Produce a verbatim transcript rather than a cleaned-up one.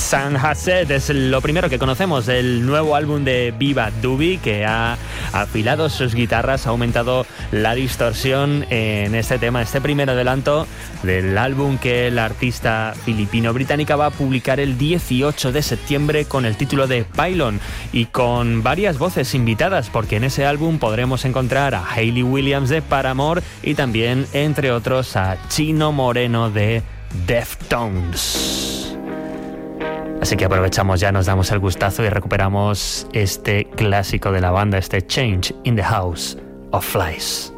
San Haset es lo primero que conocemos del nuevo álbum de Viva Dubi, que ha afilado sus guitarras, ha aumentado la distorsión en este tema, este primer adelanto del álbum que el artista filipino-británica va a publicar el dieciocho de septiembre con el título de Pylon, y con varias voces invitadas, porque en ese álbum podremos encontrar a Hayley Williams de Paramore y también, entre otros, a Chino Moreno de Deftones. Así que aprovechamos ya, nos damos el gustazo y recuperamos este clásico de la banda, este Change in the House of Flies.